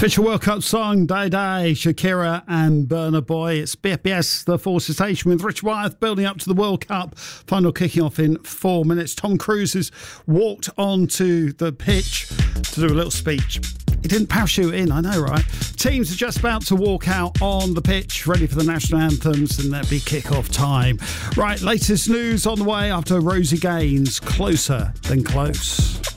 Official World Cup song, Day Day, Shakira and Burna Boy. It's BFBS, the Forces Station with Richard Wyeth building up to the World Cup. Final kicking off in 4 minutes. Tom Cruise has walked onto the pitch to do a little speech. He didn't parachute in, I know, right? Teams are just about to walk out on the pitch, ready for the national anthems, and that'll be kick-off time. Right, latest news on the way after Rosie Gaines, Closer Than Close.